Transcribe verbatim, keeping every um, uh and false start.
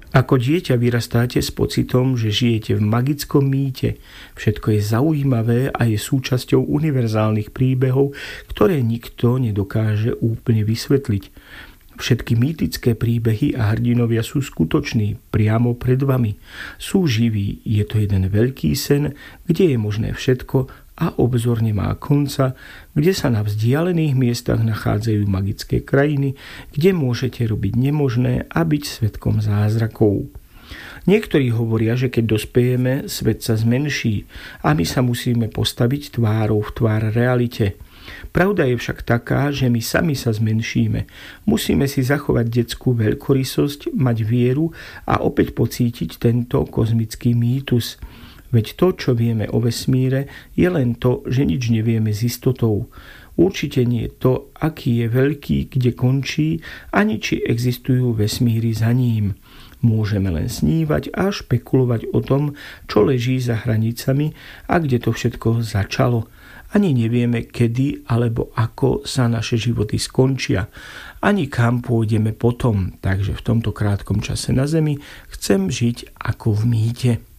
Ako dieťa vyrastáte s pocitom, že žijete v magickom mýte. Všetko je zaujímavé a je súčasťou univerzálnych príbehov, ktoré nikto nedokáže úplne vysvetliť. Všetky mýtické príbehy a hrdinovia sú skutoční, priamo pred vami. Sú živí, je to jeden veľký sen, kde je možné všetko a obzor nemá konca, kde sa na vzdialených miestach nachádzajú magické krajiny, kde môžete robiť nemožné a byť svedkom zázrakov. Niektorí hovoria, že keď dospejeme, svet sa zmenší a my sa musíme postaviť tvárou v tvár realite. Pravda je však taká, že my sami sa zmenšíme. Musíme si zachovať detskú veľkorysosť, mať vieru a opäť pocítiť tento kozmický mýtus. Veď to, čo vieme o vesmíre, je len to, že nič nevieme s istotou. Určite nie to, aký je veľký, kde končí, ani či existujú vesmíry za ním. Môžeme len snívať a špekulovať o tom, čo leží za hranicami a kde to všetko začalo. Ani nevieme, kedy alebo ako sa naše životy skončia, ani kam pôjdeme potom. Takže v tomto krátkom čase na Zemi chcem žiť ako v mýte.